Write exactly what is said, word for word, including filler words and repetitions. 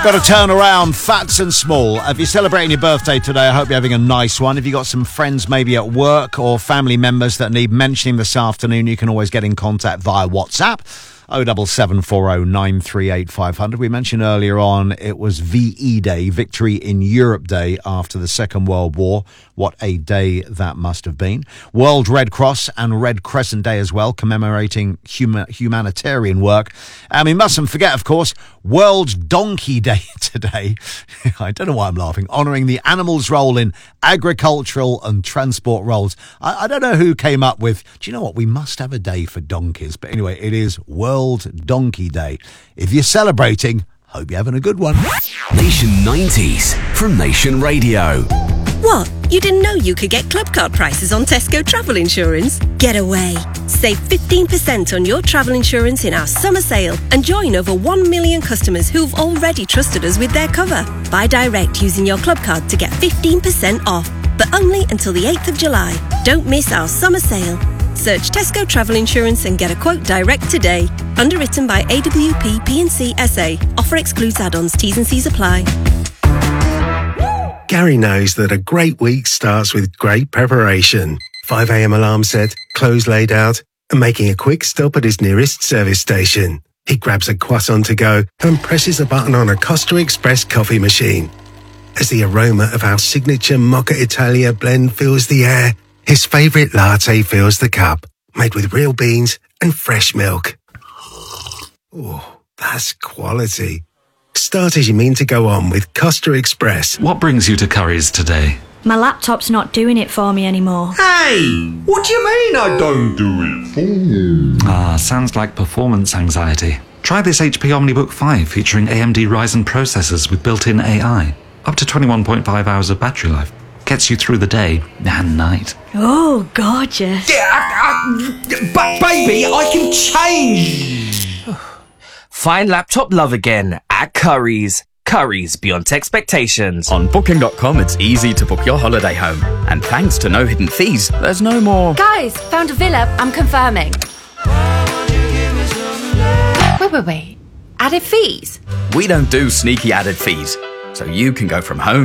Got to turn around, Fats and Small. If you're celebrating your birthday today, I hope you're having a nice one. If you've got some friends maybe at work or family members that need mentioning this afternoon, you can always get in contact via WhatsApp. oh seven seven four oh nine three eight five hundred. We mentioned earlier on it was V E Day, Victory in Europe Day after the Second World War. What a day that must have been. World Red Cross and Red Crescent Day as well, commemorating huma- humanitarian work. And we mustn't forget, of course, World Donkey Day today. I don't know why I'm laughing. Honouring the animal's role in agricultural and transport roles. I, I don't know who came up with, do you know what, we must have a day for donkeys. But anyway, it is World Donkey Day. If you're celebrating, hope you're having a good one. Nation nineties from Nation Radio. What? You didn't know you could get club card prices on Tesco travel insurance? Get away. Save fifteen percent on your travel insurance in our summer sale and join over one million customers who've already trusted us with their cover. Buy direct using your club card to get fifteen percent off, but only until the eighth of July. Don't miss our summer sale. Search Tesco Travel Insurance and get a quote direct today. Underwritten by A W P P and C S A. Offer excludes add-ons. T's and C's apply. Gary knows that a great week starts with great preparation. five a.m. alarm set, clothes laid out, and making a quick stop at his nearest service station. He grabs a croissant to go and presses a button on a Costa Express coffee machine. As the aroma of our signature Mocha Italia blend fills the air, his favourite latte fills the cup, made with real beans and fresh milk. Oh, that's quality. Start as you mean to go on with Costa Express. What brings you to Curry's today? My laptop's not doing it for me anymore. Hey! What do you mean I don't do it for you? Ah, sounds like performance anxiety. Try this H P OmniBook five featuring A M D Ryzen processors with built-in A I. Up to twenty-one point five hours of battery life. Gets you through the day and night. Oh, gorgeous. But baby, I can change! Find laptop love again at Curry's. Curry's beyond expectations. On Booking dot com, it's easy to book your holiday home. And thanks to no hidden fees, there's no more... Guys, found a villa. I'm confirming. Wait, wait, wait. Added fees? We don't do sneaky added fees. So you can go from home